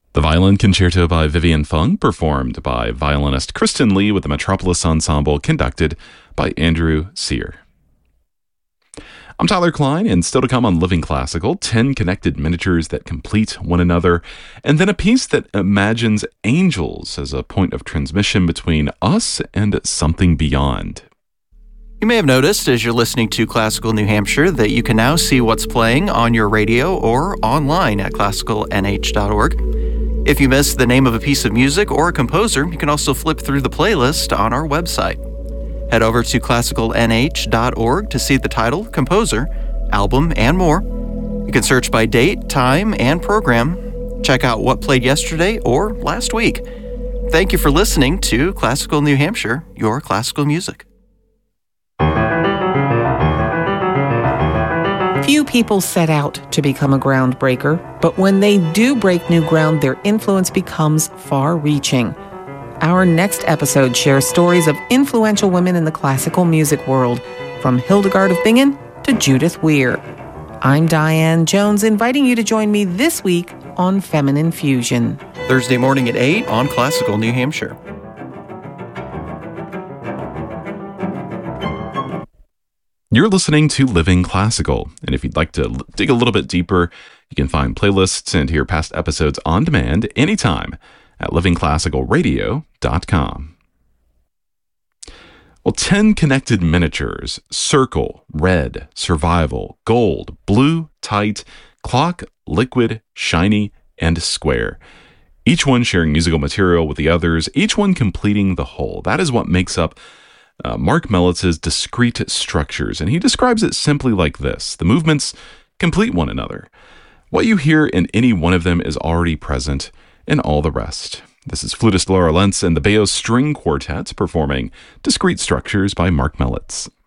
The Violin Concerto by Vivian Fung, performed by violinist Kristen Lee with the Metropolis Ensemble, conducted by Andrew Sear. I'm Tyler Klein, and still to come on Living Classical, 10 connected miniatures that complete one another, and then a piece that imagines angels as a point of transmission between us and something beyond. You may have noticed as you're listening to Classical New Hampshire that you can now see what's playing on your radio or online at classicalnh.org. If you missed the name of a piece of music or a composer, you can also flip through the playlist on our website. Head over to classicalnh.org to see the title, composer, album, and more. You can search by date, time, and program. Check out what played yesterday or last week. Thank you for listening to Classical New Hampshire, your classical music. Few people set out to become a groundbreaker, but when they do break new ground, their influence becomes far-reaching. Our next episode shares stories of influential women in the classical music world, from Hildegard of Bingen to Judith Weir. I'm Diane Jones, inviting you to join me this week on Feminine Fusion. Thursday morning at 8 on Classical New Hampshire. You're listening to Living Classical, and if you'd like to dig a little bit deeper, you can find playlists and hear past episodes on demand anytime at livingclassicalradio.com. Well, 10 connected miniatures: circle, red, survival, gold, blue, tight, clock, liquid, shiny, and square. Each one sharing musical material with the others, each one completing the whole. That is what makes up Mark Melitz's discrete structures, and he describes it simply like this: the movements complete one another. What you hear in any one of them is already present in all the rest. This is flutist Laura Lentz and the Bayeux String Quartet performing Discrete Structures by Mark Melitz.